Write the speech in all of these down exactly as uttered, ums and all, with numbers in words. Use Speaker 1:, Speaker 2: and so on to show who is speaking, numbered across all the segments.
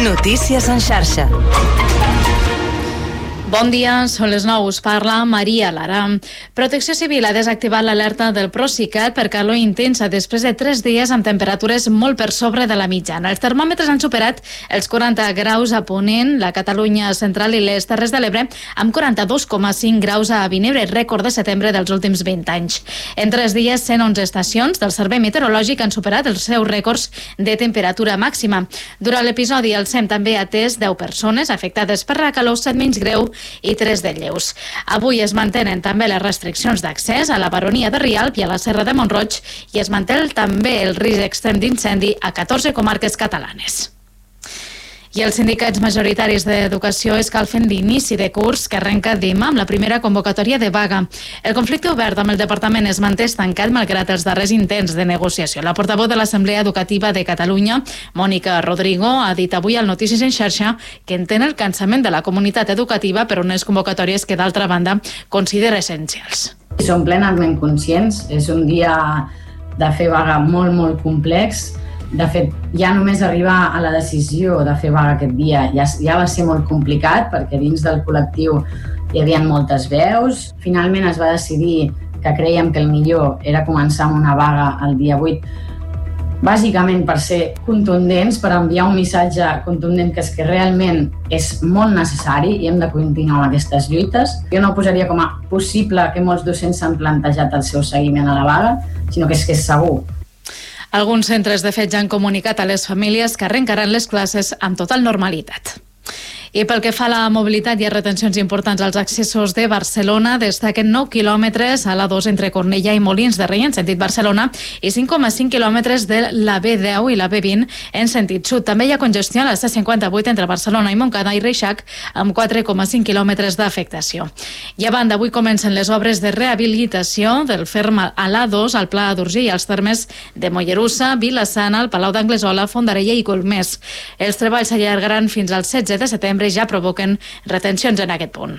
Speaker 1: Notícies en xarxa.
Speaker 2: Bon dia, són les nou, us parla Maria Lara. Protecció Civil ha desactivat l'alerta del Procicat per calor intensa després de tres dies amb temperatures molt per sobre de la mitjana. Els termòmetres han superat els quaranta graus a Ponent, la Catalunya central i les Terres de l'Ebre, amb quaranta-dos coma cinc graus a Vinebre, rècord de setembre dels últims vint anys. En tres dies, cent onze estacions del Servei Meteorològic han superat els seus rècords de temperatura màxima. Durant l'episodi, el SEM també ha atès deu persones afectades per la calor, set menys greu i tres de lleus. Avui es mantenen també les restriccions d'accés a la Baronia de Rialp i a la Serra de Mont-roig i es manté també el risc extrem d'incendi a catorze comarques catalanes. I els sindicats majoritaris d'Educació escalfen l'inici de curs que arrenca demà amb la primera convocatòria de vaga. El conflicte obert amb el departament es manté estancat malgrat els darrers intents de negociació. La portaveu de l'Assemblea Educativa de Catalunya, Mònica Rodrigo, ha dit avui al Notícies en xarxa que entén el cansament de la comunitat educativa per unes convocatòries que, d'altra banda, considera essencials.
Speaker 3: Som plenament conscients, és un dia de fer vaga molt, molt complex. De fet, ja només arribar a la decisió de fer vaga aquest dia ja, ja va ser molt complicat perquè dins del col·lectiu hi havia moltes veus. Finalment es va decidir que creiem que el millor era començar amb una vaga el dia vuit, bàsicament per ser contundents, per enviar un missatge contundent que és que realment és molt necessari i hem de continuar amb aquestes lluites. Jo no posaria com a possible que molts docents s'han plantejat el seu seguiment a la vaga, sinó que és que és segur.
Speaker 2: Alguns centres, de fet, ja han comunicat a les famílies que arrencaran les classes amb total normalitat. I pel que fa a la mobilitat, hi ha retencions importants als accessos de Barcelona. Destaquen nou quilòmetres a l'A dos entre Cornellà i Molins de Rei en sentit Barcelona i cinc coma cinc quilòmetres de la B deu i la B vint en sentit sud. També hi ha congestió a la C cinquanta-vuit entre Barcelona i Montcada i Reixac amb quatre coma cinc quilòmetres d'afectació. I a banda, avui comencen les obres de rehabilitació del ferm a l'A dos, al Pla d'Urgell i als termes de Mollerussa, Vila-sana, el Palau d'Anglesola, Fondarella i Golmés. Els treballs s'allargaran fins al setze de setembre i ja provoquen retencions en aquest punt.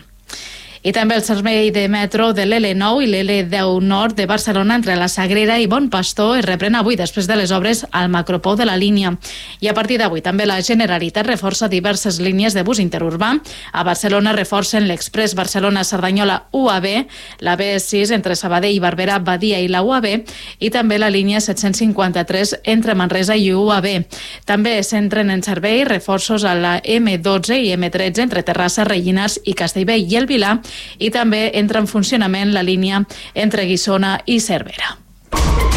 Speaker 2: I també el servei de metro de l'L nou i l'L deu Nord de Barcelona entre la Sagrera i Bon Pastor es reprèn avui després de les obres al macropou de la línia. I a partir d'avui també la Generalitat reforça diverses línies de bus interurbà. A Barcelona reforcen l'Express Barcelona-Cerdanyola U A B, la B sis entre Sabadell i Barberà, Badia i la U A B i també la línia set-cents cinquanta-tres entre Manresa i U A B. També s'entren en servei reforços a la M dotze i M tretze entre Terrassa, Rellinars i Castellbell i el Vilar i també entra en funcionament la línia entre Guissona i Cervera.